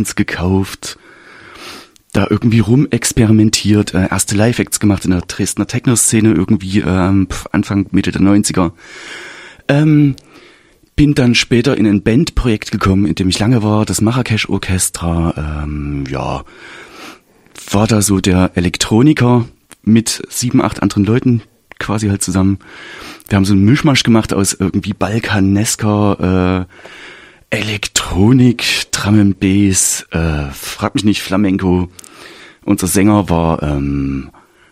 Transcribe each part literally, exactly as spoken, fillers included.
Plugins gekauft, da irgendwie rumexperimentiert, äh, erste Live-Acts gemacht in der Dresdner Techno-Szene irgendwie ähm, Anfang, Mitte der neunziger. Ähm, bin dann später in ein Bandprojekt gekommen, in dem ich lange war, das Marrakesch-Orchestra, ähm, ja, war da so der Elektroniker mit sieben, acht anderen Leuten quasi halt zusammen. Wir haben so einen Mischmasch gemacht aus irgendwie balkanesker äh, Elektronik, Drum and Bass, äh, frag mich nicht, Flamenco. Unser Sänger war ähm,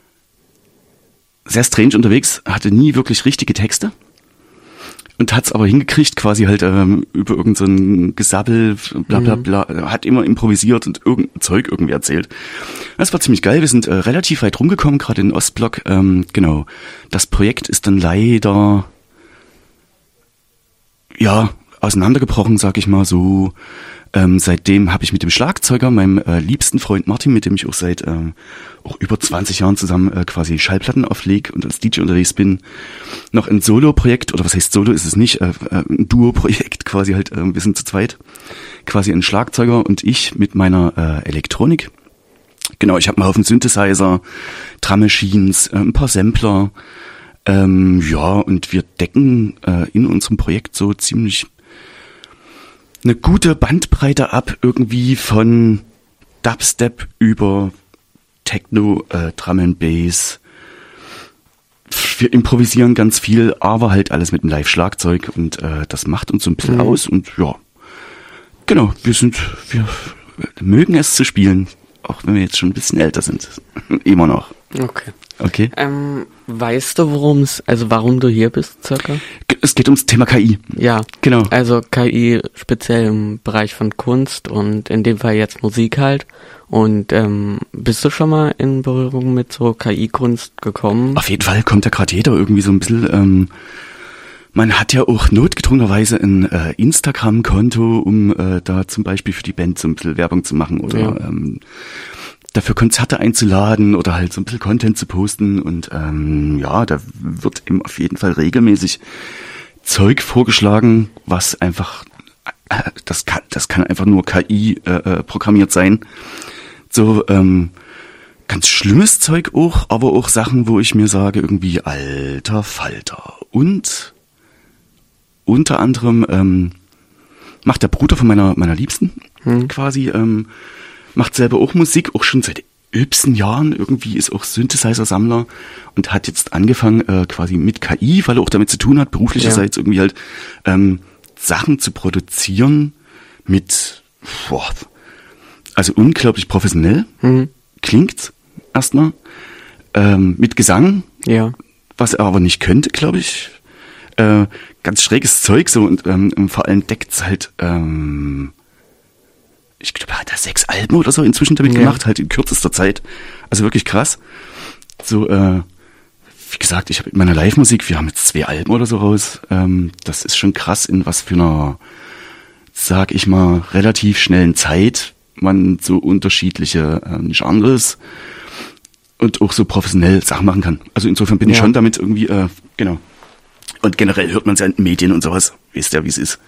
sehr strange unterwegs, hatte nie wirklich richtige Texte und hat's aber hingekriegt, quasi halt ähm, über irgend so ein Gesabbel, bla bla bla, mhm. hat immer improvisiert und irgendein Zeug irgendwie erzählt. Das war ziemlich geil, wir sind äh, relativ weit rumgekommen, gerade in den Ostblock, ähm, genau. Das Projekt ist dann leider, ja, auseinandergebrochen, sag ich mal so. Ähm, seitdem habe ich mit dem Schlagzeuger, meinem äh, liebsten Freund Martin, mit dem ich auch seit ähm, auch über zwanzig Jahren zusammen äh, quasi Schallplatten auflege und als D J unterwegs bin, noch ein Solo-Projekt, oder was heißt Solo, ist es nicht, äh, äh, ein Duo-Projekt quasi halt, äh, wir sind zu zweit, quasi ein Schlagzeuger und ich mit meiner äh, Elektronik. Genau, ich habe einen Haufen Synthesizer, Drum Machines, äh, ein paar Sampler, ähm, ja, und wir decken äh, in unserem Projekt so ziemlich eine gute Bandbreite ab, irgendwie von Dubstep über Techno, äh, Drum and Bass. Wir improvisieren ganz viel, aber halt alles mit dem Live-Schlagzeug und äh, das macht uns so ein bisschen mhm. aus und ja, genau, wir sind, wir mögen es zu spielen, auch wenn wir jetzt schon ein bisschen älter sind. Immer noch. Okay. Okay. Ähm, weißt du, worum es, also warum du hier bist, circa? Es geht ums Thema K I. Ja. Genau. Also K I speziell im Bereich von Kunst und in dem Fall jetzt Musik halt. Und ähm, bist du schon mal in Berührung mit so K I-Kunst gekommen? Auf jeden Fall kommt ja gerade jeder irgendwie so ein bisschen, ähm, man hat ja auch notgedrungenerweise ein äh, Instagram-Konto, um äh, da zum Beispiel für die Band so ein bisschen Werbung zu machen oder ja. ähm, dafür Konzerte einzuladen oder halt so ein bisschen Content zu posten und ähm, ja, da wird eben auf jeden Fall regelmäßig Zeug vorgeschlagen, was einfach, äh, das kann, das kann einfach nur K I äh, programmiert sein. So ähm, ganz schlimmes Zeug auch, aber auch Sachen, wo ich mir sage, irgendwie alter Falter. Und unter anderem ähm, macht der Bruder von meiner meiner Liebsten hm. quasi ähm, macht selber auch Musik, auch schon seit übsten Jahren, irgendwie ist auch Synthesizer-Sammler und hat jetzt angefangen äh, quasi mit K I, weil er auch damit zu tun hat, beruflicherseits ja. irgendwie halt ähm, Sachen zu produzieren mit, boah, also unglaublich professionell, mhm. klingt erstmal, ähm, mit Gesang, ja. was er aber nicht könnte, glaube ich, äh, ganz schräges Zeug so und ähm, vor allem deckt's halt, ähm, ich glaube, er hat da sechs Alben oder so inzwischen damit ja. gemacht, halt in kürzester Zeit. Also wirklich krass. So, äh, wie gesagt, ich habe mit meiner Live-Musik, wir haben jetzt zwei Alben oder so raus. Ähm, das ist schon krass, in was für einer, sag ich mal, relativ schnellen Zeit man so unterschiedliche ähm, Genres und auch so professionell Sachen machen kann. Also insofern bin ja. ich schon damit irgendwie, äh, genau. Und generell hört man es ja in den Medien und sowas. Wisst ja, wie es ist.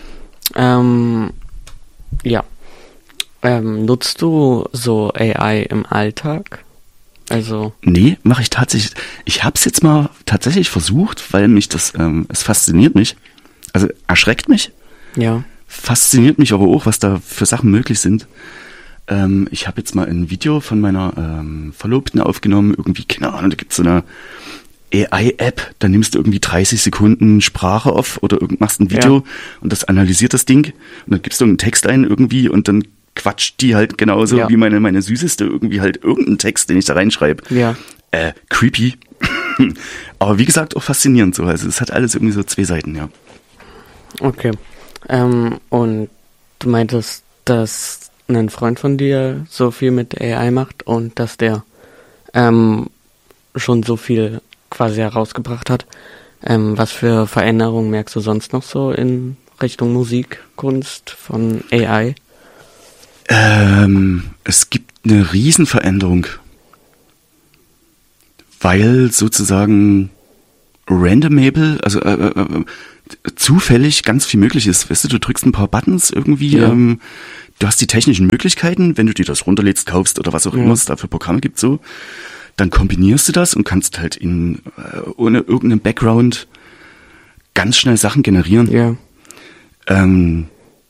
Ähm, ja. Ähm, nutzt du so A I im Alltag? Also nee, mache ich tatsächlich. Ich habe es jetzt mal tatsächlich versucht, weil mich das, ähm, es fasziniert mich. Also erschreckt mich. Ja. Fasziniert mich aber auch, was da für Sachen möglich sind. Ähm, ich habe jetzt mal ein Video von meiner ähm, Verlobten aufgenommen. Irgendwie, keine Ahnung, da gibt's so eine A I-App. Da nimmst du irgendwie dreißig Sekunden Sprache auf oder irgend, machst ein Video ja. und das analysiert das Ding. Und dann gibst du einen Text ein irgendwie und dann quatscht die halt genauso ja. wie meine meine Süßeste irgendwie halt irgendeinen Text, den ich da reinschreibe. Ja. Äh, creepy. Aber wie gesagt, auch faszinierend so. Also es hat alles irgendwie so zwei Seiten, ja. Okay. Ähm, und du meintest, dass ein Freund von dir so viel mit A I macht und dass der ähm, schon so viel quasi herausgebracht hat. Ähm, was für Veränderungen merkst du sonst noch so in Richtung Musik, Kunst von A I? Ähm, es gibt eine Riesenveränderung, weil sozusagen randomable, also äh, äh, zufällig ganz viel möglich ist. Weißt du, du drückst ein paar Buttons irgendwie, ja. ähm, du hast die technischen Möglichkeiten, wenn du dir das runterlädst, kaufst oder was auch ja. immer es da für Programme gibt, so, dann kombinierst du das und kannst halt in äh, ohne irgendeinen Background ganz schnell Sachen generieren. Ja. Ähm,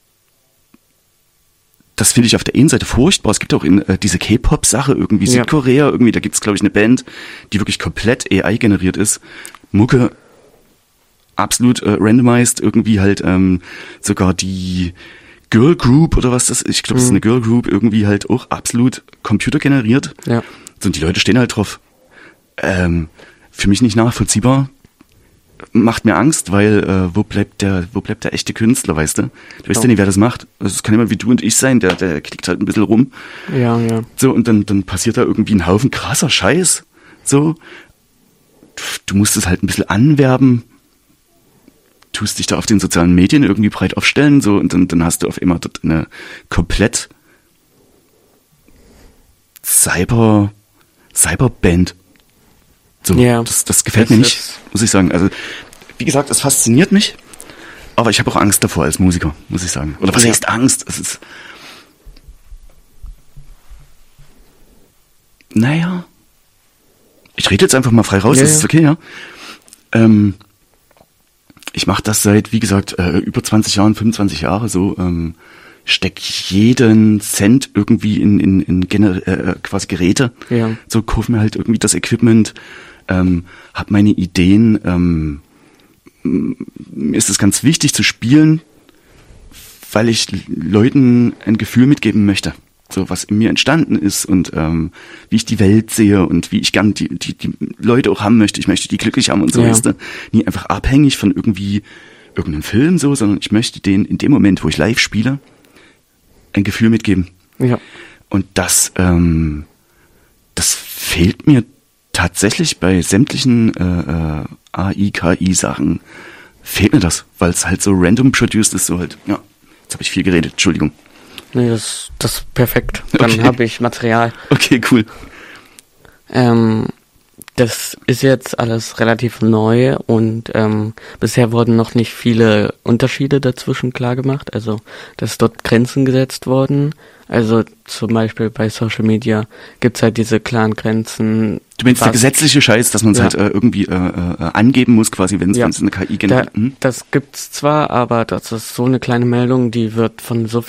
das finde ich auf der einen Seite furchtbar. Es gibt auch in äh, diese K-Pop-Sache, irgendwie ja. Südkorea, irgendwie, da gibt es, glaube ich, eine Band, die wirklich komplett A I generiert ist. Mucke absolut äh, randomized, irgendwie halt ähm, sogar die Girl Group oder was das ist, ich glaube, das ist eine Girl Group, irgendwie halt auch absolut computergeneriert. Ja. Und die Leute stehen halt drauf. Ähm, für mich nicht nachvollziehbar. Macht mir Angst, weil äh, wo bleibt der, wo bleibt der echte Künstler, weißt du? Du weißt ja nicht, wer das macht. Also es kann jemand wie du und ich sein, der, der klickt halt ein bisschen rum. Ja, ja. So, und dann, dann passiert da irgendwie ein Haufen krasser Scheiß. So. Du, du musst es halt ein bisschen anwerben. Tust dich da auf den sozialen Medien irgendwie breit aufstellen, so, und dann, dann hast du auf einmal dort eine komplett Cyber, Cyberband. So, ja, das, das gefällt das mir nicht, muss ich sagen. Also, wie gesagt, es fasziniert mich, aber ich habe auch Angst davor als Musiker, muss ich sagen. Oder was ja. heißt Angst? Es ist, naja, ich rede jetzt einfach mal frei raus, ja, das ist okay, ja. Ähm, ich mache das seit, wie gesagt, äh, über zwanzig Jahren, fünfundzwanzig Jahre so, ähm, steck jeden Cent irgendwie in, in, in Gener- äh, quasi Geräte, ja. so kauf mir halt irgendwie das Equipment, ähm, hab meine Ideen, ähm, mir ist es ganz wichtig zu spielen, weil ich Leuten ein Gefühl mitgeben möchte, so was in mir entstanden ist und ähm, wie ich die Welt sehe und wie ich gern die, die, die Leute auch haben möchte. Ich möchte die glücklich haben und so, ja. weißt du, nie einfach abhängig von irgendwie irgendeinem Film so, sondern ich möchte denen in dem Moment, wo ich live spiele, ein Gefühl mitgeben. Ja. Und das, ähm, das fehlt mir tatsächlich bei sämtlichen äh, äh, A I, K I-Sachen, fehlt mir das, weil es halt so random produced ist, so halt, ja, jetzt habe ich viel geredet, Entschuldigung. Nee, das, das ist perfekt. Dann Okay. habe ich Material. Okay, cool. Ähm, das ist jetzt alles relativ neu und ähm, bisher wurden noch nicht viele Unterschiede dazwischen klargemacht. Also, dass dort Grenzen gesetzt wurden. Also zum Beispiel bei Social Media gibt's halt diese klaren Grenzen. Du meinst was, der gesetzliche Scheiß, dass man es ja. halt äh, irgendwie äh, äh, angeben muss, quasi, wenn es ja. eine K I Da, generiert. Hm? das gibt's zwar, aber das ist so eine kleine Meldung, die wird von so